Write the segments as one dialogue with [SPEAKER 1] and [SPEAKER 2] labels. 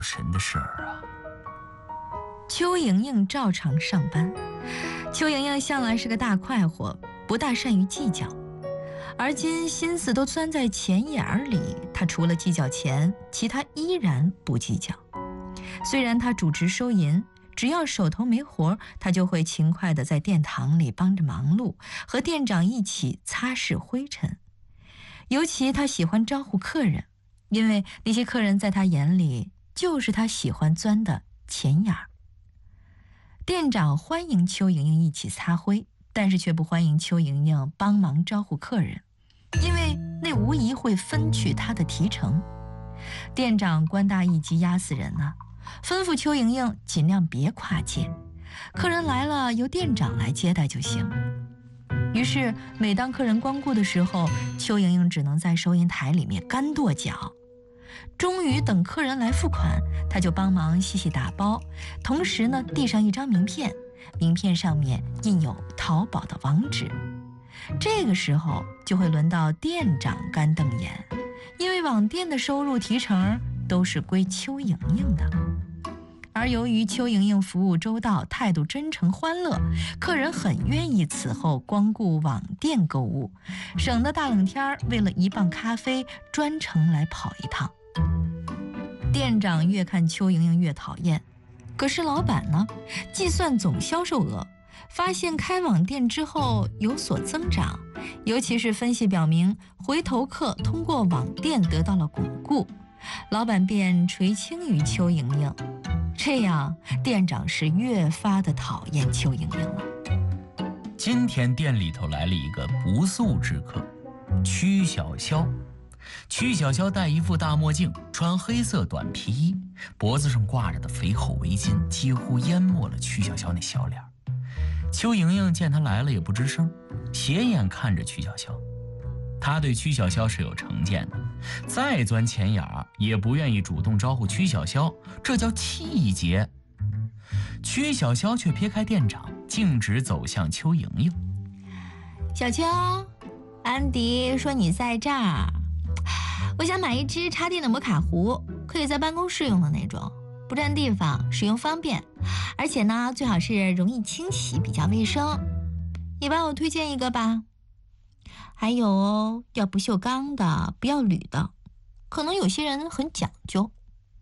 [SPEAKER 1] 神的事儿啊。
[SPEAKER 2] 邱莹莹照常上班。邱莹莹向来是个大快活，不大善于计较，而今心思都钻在钱眼里，她除了计较钱，其他依然不计较。虽然她主持收银，只要手头没活，她就会勤快地在殿堂里帮着忙碌，和店长一起擦拭灰尘。尤其她喜欢招呼客人，因为那些客人在她眼里就是她喜欢钻的钱眼儿。店长欢迎邱莹莹一起擦灰，但是却不欢迎邱莹莹帮忙招呼客人，因为那无疑会分去她的提成。店长官大一级压死人呢，吩咐邱莹莹尽量别跨界，客人来了由店长来接待就行。于是每当客人光顾的时候，邱莹莹只能在收银台里面干跺脚。终于等客人来付款，他就帮忙细细打包，同时呢递上一张名片，名片上面印有淘宝的网址。这个时候就会轮到店长干瞪眼，因为网店的收入提成都是归邱莹莹的。而由于邱莹莹服务周到，态度真诚欢乐，客人很愿意此后光顾网店购物，省得大冷天为了1磅咖啡专程来跑一趟。店长越看邱莹莹越讨厌，可是老板呢，计算总销售额，发现开网店之后有所增长，尤其是分析表明回头客通过网店得到了巩固，老板便垂青于邱莹莹。这样店长是越发的讨厌邱莹莹了。
[SPEAKER 1] 今天店里头来了一个不速之客，曲小潇。曲小潇戴一副大墨镜，穿黑色短皮衣，脖子上挂着的肥厚围巾几乎淹没了曲小潇那小脸。邱莹莹见他来了也不吱声，斜眼看着曲小潇。他对曲小潇是有成见的，再钻钱眼儿也不愿意主动招呼曲小潇，这叫气节。曲小潇却撇开店长，径直走向邱莹莹。
[SPEAKER 2] 小邱，安迪说你在这儿，我想买一只插电的摩卡壶，可以在办公室用的那种，不占地方，使用方便，而且呢最好是容易清洗，比较卫生。你帮我推荐一个吧。还有哦，要不锈钢的，不要铝的，可能有些人很讲究。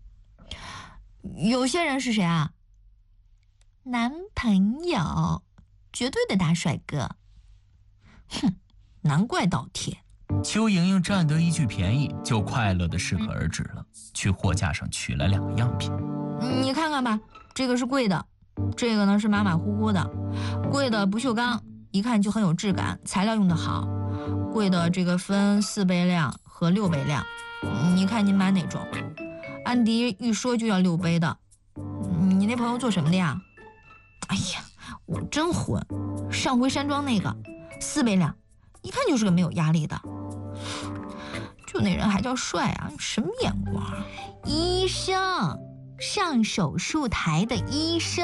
[SPEAKER 2] 有些人是谁啊？男朋友，绝对的大帅哥。哼，难怪倒贴。
[SPEAKER 1] 邱莹莹占得一句便宜，就快乐的适可而止了，去货架上取了2个样品。
[SPEAKER 2] 你看看吧，这个是贵的，这个呢是马马虎虎的。贵的不锈钢，一看就很有质感，材料用得好。贵的这个分4倍量和6倍量，你看你买哪种？安迪一说就要6杯的。你那朋友做什么的呀？哎呀，我真混，上回山庄那个4倍量，一看就是个没有压力的。就那人还叫帅啊，什么眼光？医生，上手术台的医生。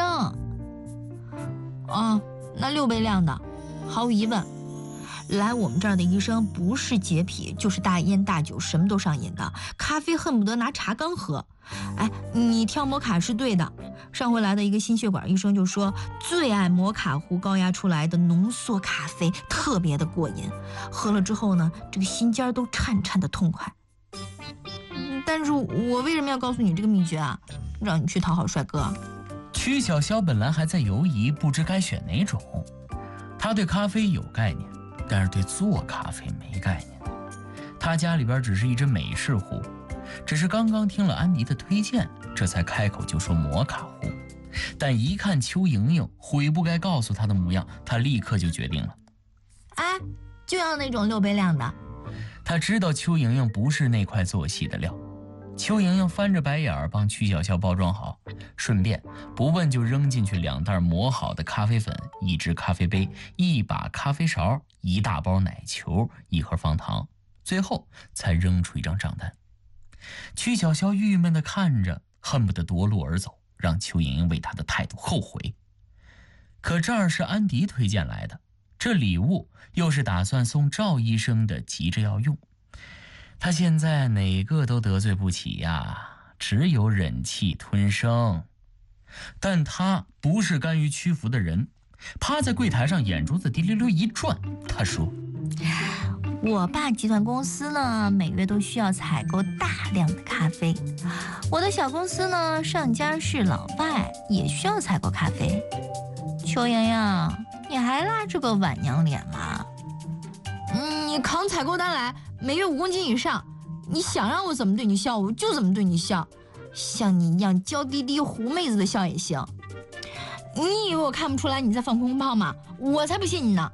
[SPEAKER 2] 哦，那6倍量的，毫无疑问。来我们这儿的医生不是洁癖，就是大烟大酒什么都上瘾的，咖啡恨不得拿茶缸喝。哎，你挑摩卡是对的。上回来的一个心血管医生就说，最爱摩卡壶高压出来的浓缩咖啡，特别的过瘾，喝了之后呢，这个心尖都颤颤的痛快。但是我为什么要告诉你这个秘诀啊？让你去讨好帅哥。
[SPEAKER 1] 曲小潇本来还在犹疑，不知该选哪种。他对咖啡有概念，但是对做咖啡没概念。他家里边只是一只美式壶，只是刚刚听了安迪的推荐，这才开口就说摩卡壶。但一看邱莹莹悔不该告诉他的模样，他立刻就决定了，
[SPEAKER 2] 哎，就要那种6杯量的。
[SPEAKER 1] 他知道邱莹莹不是那块做戏的料。邱莹莹翻着白眼儿帮曲小潇包装好，顺便不问就扔进去2袋磨好的咖啡粉、1只咖啡杯、1把咖啡勺、1大包奶球、1盒方糖，最后才扔出一张账单。曲小潇郁闷地看着，恨不得夺路而走，让邱莹莹为他的态度后悔。可这儿是安迪推荐来的，这礼物又是打算送赵医生的，急着要用。他现在哪个都得罪不起呀， 只有忍气吞声。但他不是甘于屈服的人，趴在柜台上，眼珠子滴溜溜一转，他说：
[SPEAKER 2] 我爸集团公司呢，每月都需要采购大量的咖啡。我的小公司呢，上家是老外，也需要采购咖啡。邱莹莹，你还拉着个晚娘脸吗？你扛采购单来，每月5公斤以上，你想让我怎么对你笑，我就怎么对你笑，像你一样娇滴滴狐妹子的笑也行。你以为我看不出来你在放空炮吗？我才不信你呢！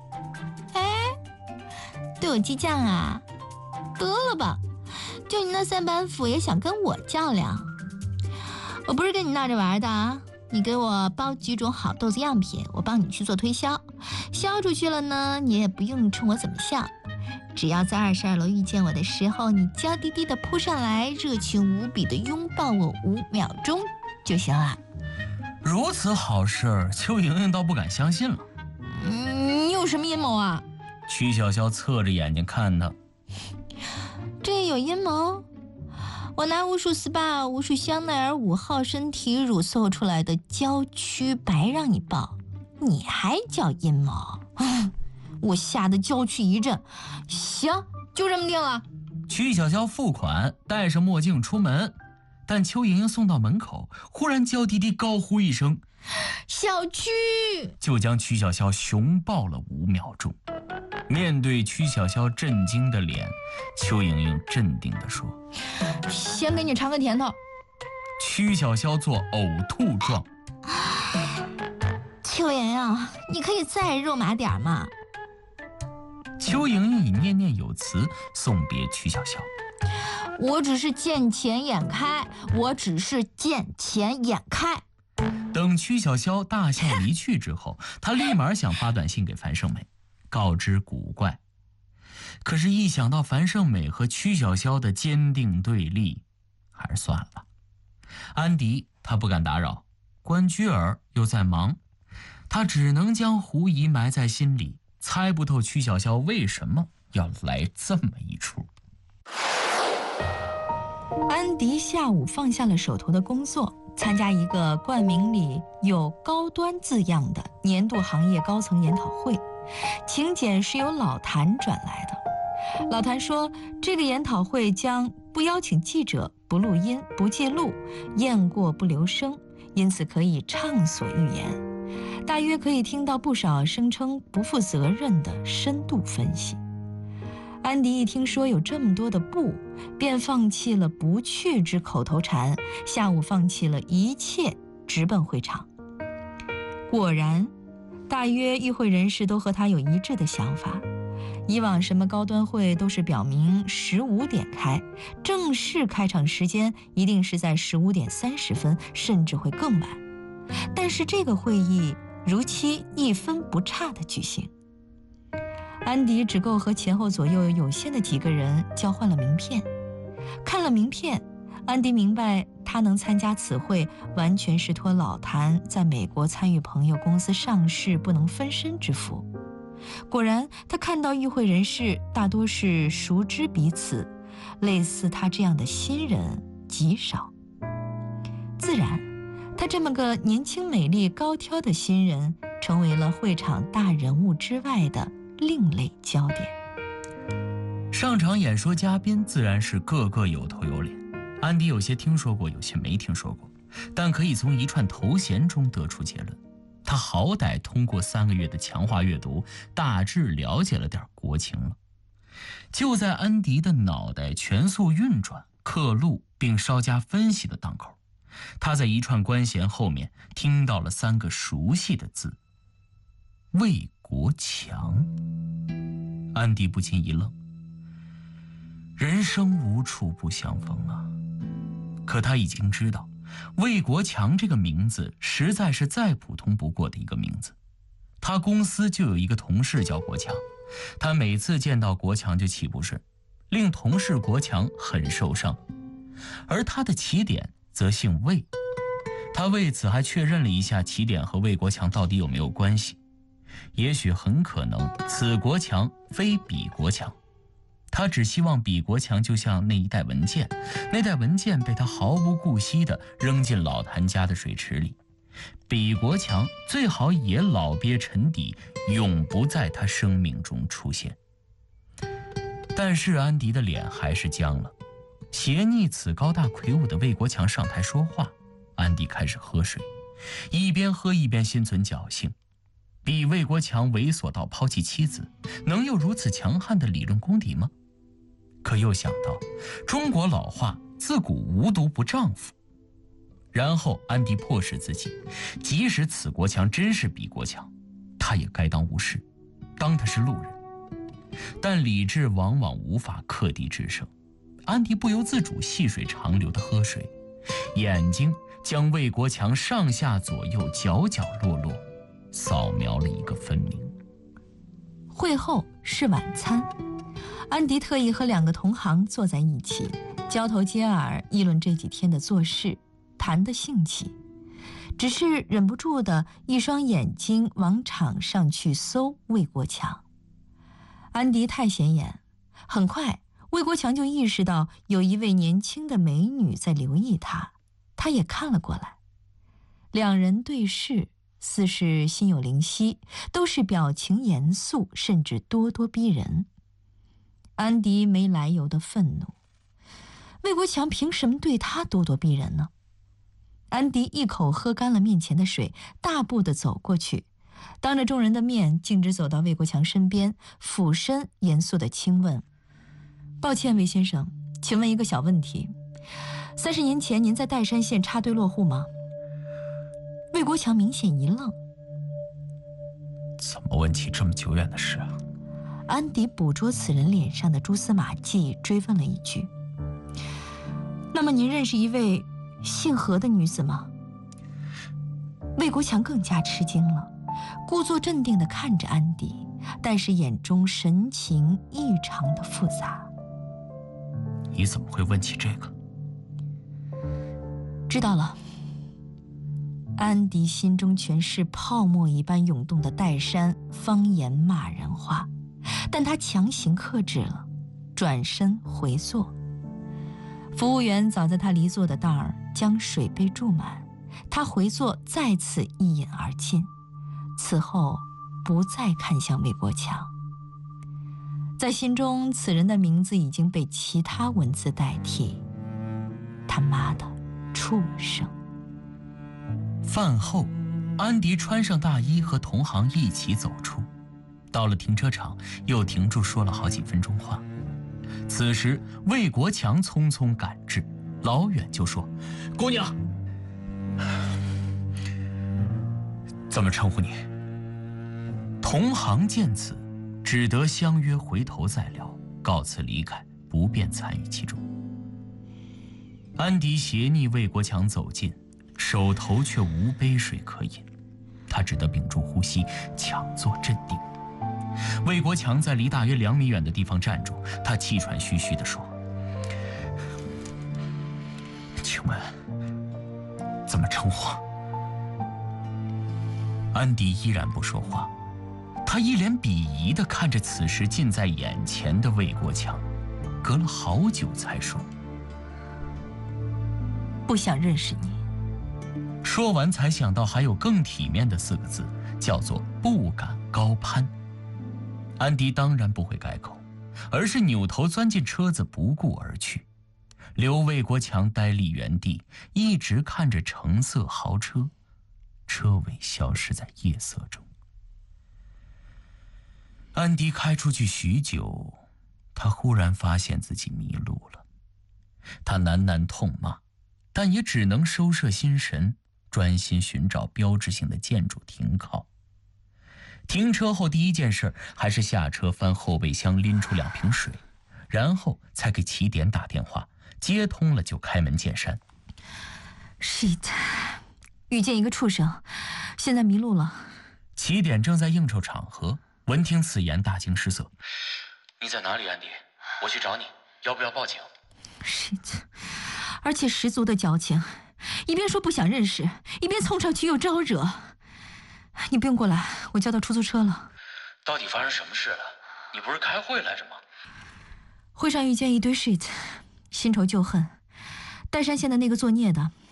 [SPEAKER 2] 对我激将啊？得了吧，就你那3板斧也想跟我较量？我不是跟你闹着玩的啊！你给我包几种好豆子样品，我帮你去做推销，销出去了呢，你也不用冲我怎么笑，只要在22楼遇见我的时候，你娇滴滴的扑上来，热情无比的拥抱我5秒钟就行了。
[SPEAKER 1] 如此好事，邱莹莹倒不敢相信了。
[SPEAKER 2] 你有什么阴谋啊？
[SPEAKER 1] 曲筱绡侧着眼睛看他，
[SPEAKER 2] 这有阴谋？我拿无数 SPA、无数香奈儿5号身体乳搜出来的娇躯白让你抱，你还叫阴谋？我吓得娇躯一震。行，就这么定了。
[SPEAKER 1] 曲筱绡付款，戴上墨镜出门，但邱莹莹送到门口，忽然娇滴滴高呼一声：
[SPEAKER 2] 小曲！
[SPEAKER 1] 就将曲筱绡熊抱了5秒钟。面对曲筱绡震惊的脸，邱莹莹镇定地说：
[SPEAKER 2] 先给你尝个甜头。
[SPEAKER 1] 曲筱绡做呕吐状。
[SPEAKER 2] 邱莹莹，你可以再肉麻点吗？
[SPEAKER 1] 邱莹莹以念念有词送别曲筱绡。
[SPEAKER 2] 我只是见钱眼开，我只是见钱眼开。
[SPEAKER 1] 等曲筱绡大笑离去之后，她立马想发短信给樊胜美，告知古怪。可是，一想到樊胜美和曲筱绡的坚定对立，还是算了。安迪他不敢打扰，关雎尔又在忙，他只能将狐疑埋在心里，猜不透曲筱绡为什么要来这么一出。
[SPEAKER 2] 安迪下午放下了手头的工作，参加一个冠名里有高端字样的年度行业高层研讨会。请柬是由老谭转来的。老谭说，这个研讨会将不邀请记者、不录音、不记录，雁过不留声，因此可以畅所欲言，大约可以听到不少声称不负责任的深度分析。安迪一听说有这么多的不，便放弃了不去之口头禅，下午放弃了一切，直奔会场。果然，大约与会人士都和他有一致的想法。以往什么高端会都是表明15点开，正式开场时间一定是在15点30分，甚至会更晚。但是这个会议如期1分不差地举行。安迪只够和前后左右有限的几个人交换了名片。看了名片，安迪明白他能参加此会，完全是托老谭在美国参与朋友公司上市不能分身之福。果然，他看到与会人士大多是熟知彼此，类似他这样的新人极少。自然，他这么个年轻美丽高挑的新人，成为了会场大人物之外的另类焦点。
[SPEAKER 1] 上场演说嘉宾自然是个个有头有脸，安迪有些听说过，有些没听说过，但可以从一串头衔中得出结论。他好歹通过3个月的强化阅读，大致了解了点国情了。就在安迪的脑袋全速运转、刻录并稍加分析的当口，他在一串官衔后面听到了3个熟悉的字：魏国强。安迪不禁一愣，人生无处不相逢啊！可他已经知道，魏国强这个名字实在是再普通不过的一个名字。他公司就有一个同事叫国强，他每次见到国强就气不顺，令同事国强很受伤。而他的起点则姓魏，他为此还确认了一下起点和魏国强到底有没有关系。也许很可能此国强非彼国强， 他只希望比国强就像那一袋文件，那袋文件被他毫不顾惜地扔进老谭家的水池里。比国强最好也老鳖沉底，永不在他生命中出现。但是安迪的脸还是僵了。斜睨此高大魁梧的魏国强上台说话，安迪开始喝水，一边喝一边心存侥幸。比魏国强猥琐到抛弃妻子，能有如此强悍的理论功底吗？可又想到中国老话自古无毒不丈夫，然后安迪迫使自己，即使此国强真是比国强，他也该当无视，当他是路人。但理智往往无法克敌制胜，安迪不由自主细水长流地喝水，眼睛将魏国强上下左右角角落落扫描了一个分明。
[SPEAKER 2] 会后是晚餐，安迪特意和2个同行坐在一起，交头接耳议论这几天的做事，谈得兴起，只是忍不住的一双眼睛往场上去搜魏国强。安迪太显眼，很快魏国强就意识到有一位年轻的美女在留意他，他也看了过来。2人对视，似是心有灵犀，都是表情严肃，甚至咄咄逼人。安迪没来由的愤怒，魏国强凭什么对他咄咄逼人呢？安迪一口喝干了面前的水，大步地走过去，当着众人的面径直走到魏国强身边，俯身严肃地轻问：抱歉，魏先生，请问一个小问题，30年前您在岱山县插队落户吗？魏国强明显一愣。
[SPEAKER 1] 怎么问起这么久远的事啊？
[SPEAKER 2] 安迪捕捉此人脸上的蛛丝马迹，追问了一句：那么您认识一位姓何的女子吗？魏国强更加吃惊了，故作镇定地看着安迪，但是眼中神情异常的复杂。
[SPEAKER 1] 你怎么会问起这个？
[SPEAKER 2] 知道了。安迪心中全是泡沫一般涌动的岱山方言骂人话，但他强行克制了，转身回坐。服务员早在他离座的档儿将水杯注满，他回坐再次一饮而尽，此后不再看向魏国强。在心中，此人的名字已经被其他文字代替，他妈的畜生。
[SPEAKER 1] 饭后，安迪穿上大衣和同行一起走出，到了停车场又停住说了好几分钟话。此时魏国强匆匆赶至，老远就说：姑娘，怎么称呼你？同行见此，只得相约回头再聊，告辞离开，不便参与其中。安迪斜睨魏国强走近，手头却无杯水可饮，他只得屏住呼吸，强作镇定。魏国强在离大约2米远的地方站住，他气喘吁吁地说：请问怎么称呼？安迪依然不说话，他一脸鄙夷地看着此时近在眼前的魏国强，隔了好久才说：
[SPEAKER 2] 不想认识你。
[SPEAKER 1] 说完才想到还有更体面的4个字，叫做不敢高攀。安迪当然不会改口，而是扭头钻进车子不顾而去，留魏国强呆立原地，一直看着橙色豪车，车尾消失在夜色中。安迪开出去许久，他忽然发现自己迷路了。他喃喃痛骂，但也只能收摄心神，专心寻找标志性的建筑停靠。停车后第一件事还是下车翻后备箱拎出2瓶水，然后才给起点打电话，接通了就开门见山。
[SPEAKER 2] shit， 遇见一个畜生，现在迷路了。
[SPEAKER 1] 起点正在应酬场合，闻听此言大惊失色。你在哪里，安迪？我去找你，要不要报警？
[SPEAKER 2] shit， 而且十足的矫情，一边说不想认识，一边冲上去又招惹。你不用过来，我叫到出租车了。
[SPEAKER 1] 到底发生什么事了？你不是开会来着吗？
[SPEAKER 2] 会上遇见一堆 shit， 新仇旧恨。岱山县的那个作孽的